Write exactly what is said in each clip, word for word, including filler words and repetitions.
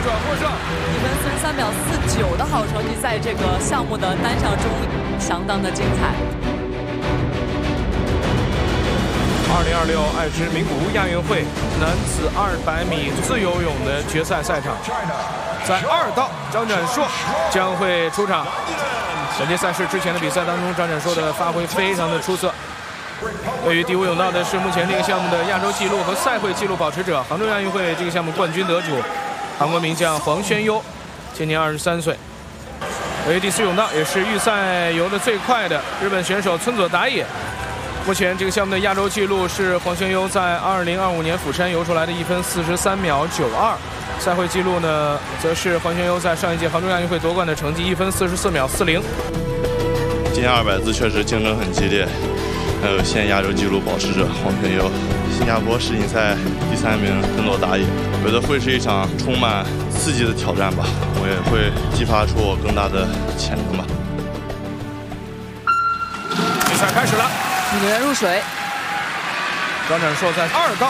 转获胜， 一分四十三秒四九的好成绩，在这个项目的单项中相当的精彩。 二零二六爱知名古屋亚运会男子二百米自由泳的决赛赛场，在二道张展硕将会出场。本届赛事之前的比赛当中，张展硕的发挥非常的出色。位于第五泳道的是目前这个项目的亚洲纪录和赛会纪录保持者，杭州亚运会这个项目冠军得主，韩国名将黄宣优，今年二十三岁。位于第四泳道，也是预赛游的最快的日本选手村佐达也。目前这个项目的亚洲纪录是黄宣优在二零二五年釜山游出来的一分四十三秒九二，赛会纪录呢，则是黄宣优在上一届杭州亚运会夺冠的成绩一分四十四秒四零。 今年二百字确实竞争很激烈，还有现亚洲纪录保持者黄宣优，新加坡世锦赛第三名村佐达也，我觉得会是一场充满刺激的挑战吧，我也会激发出我更大的潜能吧。 比赛开始了。 女人入水， 张展硕在二道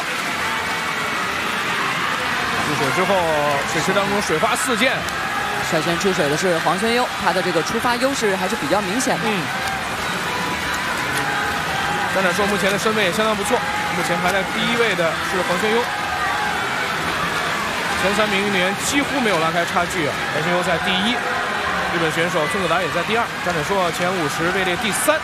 入水之后，水池当中水花四溅。 率先出水的是黄宣优，她的这个出发优势还是比较明显的。 嗯，张展硕目前的身位也相当不错，目前排在第一位的是黄宣优，前三名运动员几乎没有拉开差距啊。黄宣优在第一，日本选手村佐达也在第二，张展硕前五十位列第三。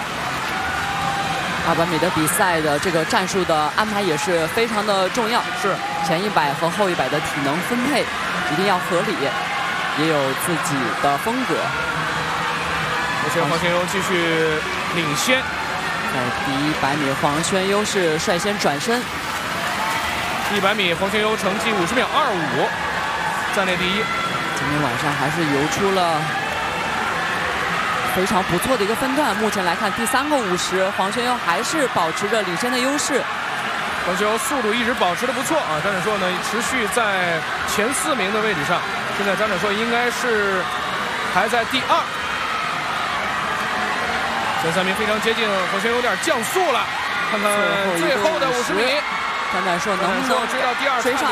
二百米的比赛的这个战术的安排也是非常的重要， 是前一百和后一百的体能分配一定要合理，也有自己的风格。 目前黄宣优继续领先， 在第一百米，黄宣优是率先转身。 一百米，黄宣优成绩五十秒二五，暂列第一。 今天晚上还是游出了非常不错的一个分段。目前来看，第三个五十，黄宣优还是保持着领先的优势。 黄宣优速度一直保持的不错啊，张展硕呢持续在前四名的位置上。现在张展硕应该是排在第二，前三名非常接近，黄宣优有点降速了。看看最后的五十米， 张展硕能不能追到第二， 追上？